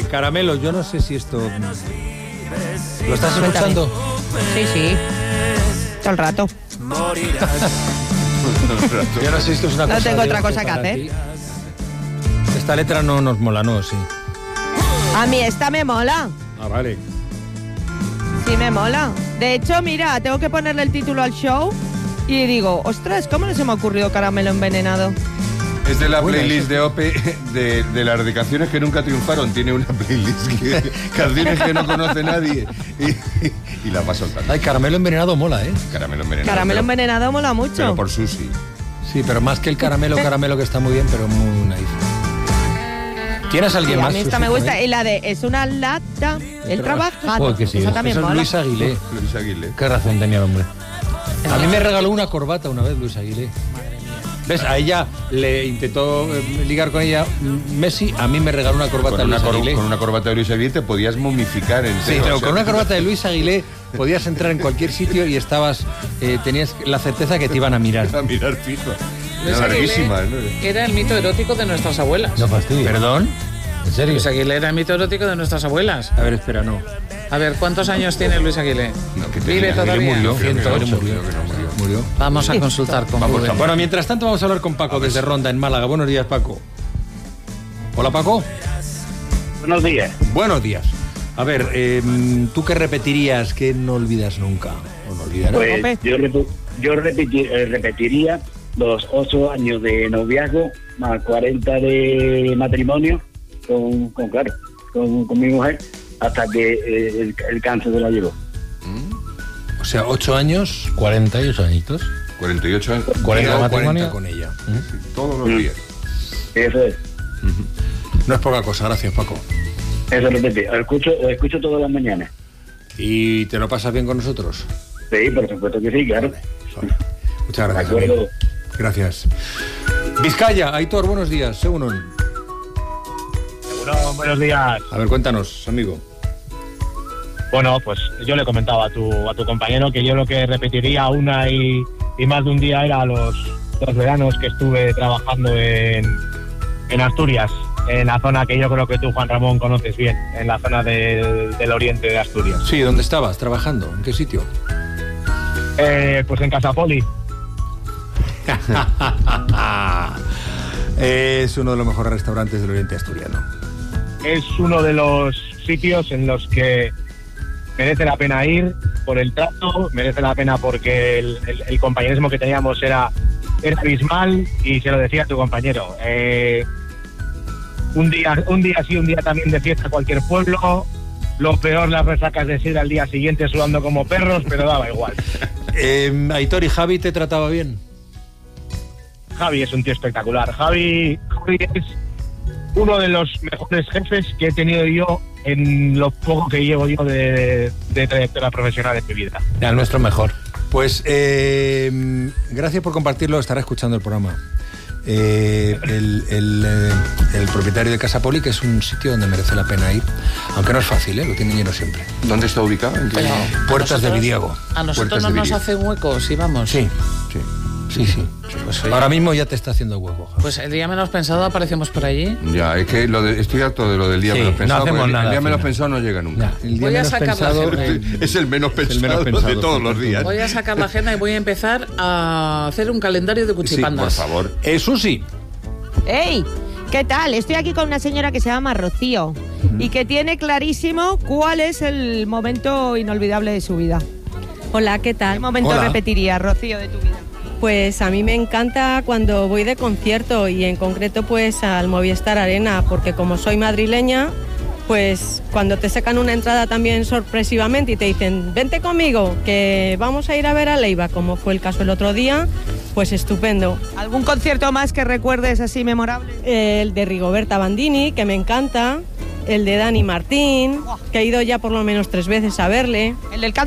Caramelo, yo no sé si esto... ¿Lo estás escuchando? Sí. Todo el rato. Yo no sé si esto es una cosa... No tengo de otra arte cosa que para hacer. ti. Esta letra no nos mola, ¿no? Sí. A mí esta me mola. Ah, vale. Sí, me mola. De hecho, mira, tengo que ponerle el título al show y digo, ostras, ¿cómo no se me ha ocurrido Caramelo Envenenado? Es de la Bueno, playlist eso. de OPE de las dedicaciones que nunca triunfaron. Tiene una playlist canciones que no conoce nadie y la va soltando. Ay, Caramelo Envenenado mola, ¿eh? Caramelo envenenado. Caramelo Envenenado mola mucho. Pero por Susi. Sí, pero más que el caramelo que está muy bien, pero muy nice. ¿Tienes Sí, alguien a más? mí esta Susi, me gusta. también? Y la de es una lata, el trabajador. Joder, que sí. Esa también Eso es mola. Luis Aguilé. Luis Aguilé. Qué razón tenía el hombre. A mí me regaló una corbata una vez Luis Aguilé. ¿Ves? A ella le intentó ligar con ella Messi, a mí me regaló una corbata Con Luis Aguilé. con una corbata de Luis Aguilé te podías momificar en Sí, pero con una corbata de Luis Aguilé podías entrar en cualquier sitio y estabas tenías la certeza que te iban a mirar. A mirar fijo. Luis Era Aguilé larguísima, ¿no? era el mito erótico de nuestras abuelas. No fastidies. ¿Perdón? ¿En serio? Luis Aguilé era el mito erótico de nuestras abuelas. A ver, espera, no. A ver, ¿cuántos años tiene Luis Aguilé? No, que ¿Vive tenía, todavía? murió, creo que no, 108, murió, que no murió. Murió. Vamos a consultar con Google. Bueno, mientras tanto vamos a hablar con Paco desde Ronda, en Málaga. Buenos días, Paco. Hola, Paco. Buenos días. Buenos días. A ver, ¿tú qué repetirías que no olvidas nunca? ¿O no olvidarás? Pues yo repetiría los 8 años de noviazgo más 40 de matrimonio con mi mujer hasta que el cáncer se la llevó. O sea, 8 años, 48 añitos. 48 años. 40 o matrimonio. 40 con ella. Sí, todos los días. Eso es. No es poca cosa, gracias, Paco. Eso repetí. Lo escucho todas las mañanas. ¿Y te lo pasas bien con nosotros? Sí, por supuesto que sí, claro. Vale. Muchas De gracias, acuerdo. amigo. Gracias. Vizcaya, Aitor, buenos días, según. Bueno, buenos días. A ver, cuéntanos, amigo. Bueno, pues yo le comentaba a tu compañero que yo lo que repetiría una y más de un día era los veranos que estuve trabajando en Asturias, en la zona que yo creo que tú, Juan Ramón, conoces bien, en la zona del oriente de Asturias. Sí, ¿dónde estabas trabajando? ¿En qué sitio? Pues en Casapoli. Es uno de los mejores restaurantes del oriente asturiano. Es uno de los sitios en los que merece la pena ir por el trato, merece la pena porque el compañerismo que teníamos era abismal, y se lo decía a tu compañero. Un día sí, un día también de fiesta a cualquier pueblo. Lo peor, las resacas de sidra al día siguiente sudando como perros, pero daba igual. Aitor, ¿y Javi te trataba bien? Javi es un tío espectacular. Javi es uno de los mejores jefes que he tenido yo en lo poco que llevo yo de trayectoria profesional en mi vida. El nuestro mejor. Pues gracias por compartirlo, estará escuchando el programa. El propietario de Casapoli, que es un sitio donde merece la pena ir, aunque no es fácil, lo tienen lleno siempre. ¿Dónde está ubicado? ¿En qué? Pero Puertas de Vidiago. A nosotros Puertas no de nos Vidiago. hace hueco si vamos. Sí, Sí. sí. Pues, oye, Ahora mismo ya te está haciendo huevo, Javi. pues el día menos pensado aparecemos por allí. Ya, es que estoy harto de lo del día Sí, menos no pensado. hacemos porque nada el día al menos final. pensado no llega nunca. Ya, el día Voy a menos sacar la pensado, agenda. Es el menos el menos pensado pensado, de todos sí, los días. Voy a sacar la agenda y voy a empezar a hacer un calendario de Sí, por cuchipandas. favor. Susi. ¡Ey! ¿Qué tal? Estoy aquí con una señora que se llama Rocío y que tiene clarísimo cuál es el momento inolvidable de su vida. Hola, ¿qué ¿Qué tal? momento Hola. repetirías, Rocío, de tu vida? Pues a mí me encanta cuando voy de concierto, y en concreto pues al Movistar Arena, porque como soy madrileña, pues cuando te sacan una entrada también sorpresivamente y te dicen vente conmigo, que vamos a ir a ver a Leiva, como fue el caso el otro día, pues estupendo. ¿Algún concierto más que recuerdes así memorable? El de Rigoberta Bandini, que me encanta, el de Dani Martín, que he ido ya por lo menos 3 veces a verle. El del canto